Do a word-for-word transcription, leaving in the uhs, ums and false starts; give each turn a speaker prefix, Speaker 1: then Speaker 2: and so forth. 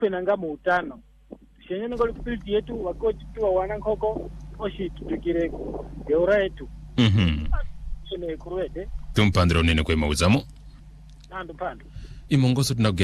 Speaker 1: penanga mu utano shenye ngoli kupiti yetu wakochi tu wana nkoko oshi tukireko eura yetu
Speaker 2: mhm
Speaker 1: sene kurwede
Speaker 2: tumpandro nene kwe mauzamo
Speaker 1: nando pando
Speaker 2: imongoso tunagenda